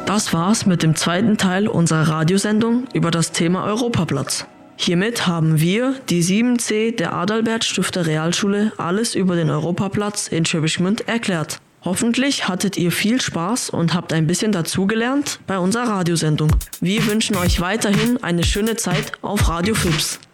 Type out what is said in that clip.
Das war's mit dem zweiten Teil unserer Radiosendung über das Thema Europaplatz. Hiermit haben wir, die 7C der Adalbert Stifter Realschule, alles über den Europaplatz in Schwäbisch Gmünd erklärt. Hoffentlich hattet ihr viel Spaß und habt ein bisschen dazugelernt bei unserer Radiosendung. Wir wünschen euch weiterhin eine schöne Zeit auf Radio Fips.